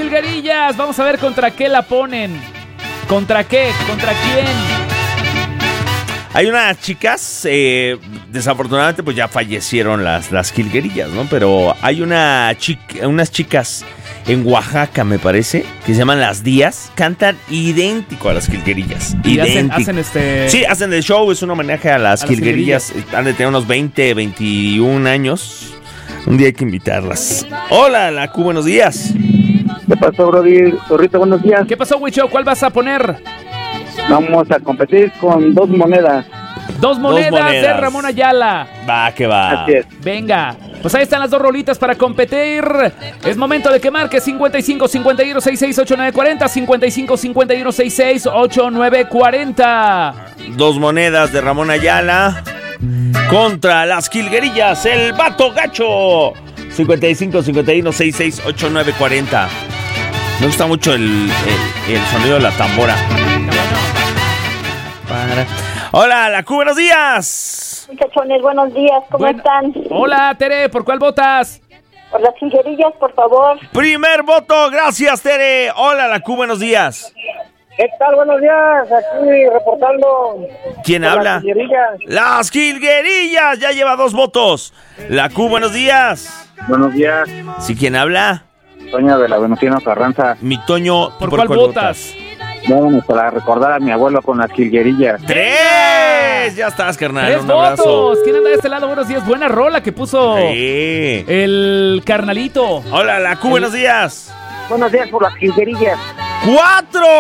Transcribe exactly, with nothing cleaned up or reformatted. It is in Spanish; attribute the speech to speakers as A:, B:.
A: jilguerillas. Vamos a ver contra qué la ponen. ¿Contra qué? ¿Contra quién?
B: Hay unas chicas, eh, desafortunadamente pues ya fallecieron las, las jilguerillas, ¿no? Pero hay una chica, unas chicas en Oaxaca, me parece, que se llaman Las Díaz. Cantan idéntico a las jilguerillas.
A: Y hacen,
B: idéntico.
A: hacen este...
B: Sí, hacen el show, es un homenaje a las,
A: a las
B: jilguerillas.
A: jilguerillas.
B: Han de tener unos veinte, veintiún años. Un día hay que invitarlas. Hola, la Q, buenos días.
C: ¿Qué pasó, Brody? Zorrito, buenos días.
A: ¿Qué pasó, Huicho? ¿Cuál vas a poner?
C: Vamos a competir con dos monedas.
A: Dos monedas,
B: Dos monedas.
A: de Ramón Ayala.
B: Va, que va.
C: Así es.
A: Venga, pues ahí están las dos rolitas para competir. Es momento de que marque cincuenta y cinco, cincuenta y uno, sesenta y seis, ochenta y nueve cuarenta, cincuenta y cinco, cincuenta y uno, sesenta y seis, ochenta y nueve cuarenta.
B: Dos monedas de Ramón Ayala contra las jilguerillas, el vato gacho. cincuenta y cinco, cincuenta y uno, sesenta y seis, ochenta y nueve cuarenta. Me gusta mucho el, el, el sonido de la tambora. Para. Hola, la Q, buenos días.
D: Muchachones, buenos días, ¿cómo
A: Bueno,
D: están?
A: Hola, Tere, ¿por cuál votas?
D: Por las jilguerillas, por favor.
B: Primer voto, gracias, Tere. Hola, la Q, buenos días.
C: ¿Qué tal? Buenos días. Aquí reportando.
B: ¿Quién
C: por
B: habla?
C: Las jilguerillas.
B: Las jilguerillas, ya lleva dos votos. La Q, buenos días.
C: Buenos días.
B: ¿Sí, quién habla?
C: Toño de la Venustiano Carranza.
B: Mi Toño. ¿tú
A: ¿Por, cuál, votas?
C: Vamos para recordar a mi abuelo con las jilguerillas.
B: ¡Tres! Ya estás, carnal.
A: Tres
B: Un abrazo.
A: votos. ¿Quién anda de este lado? Buenos días. Buena rola que puso
B: Sí.
A: el carnalito.
B: Hola, la Q, buenos días.
C: Buenos días por las jilguerillas.
B: ¡Cuatro!